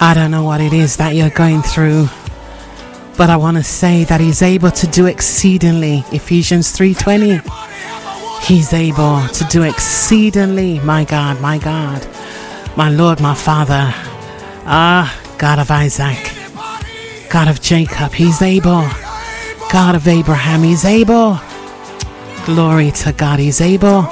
I don't know what it is that you're going through, but I want to say that he's able to do exceedingly. Ephesians 3:20. He's able to do exceedingly. My God, my God, my Lord, my Father. God of Isaac, God of Jacob, he's able. God of Abraham, he's able. Glory to God, he's able.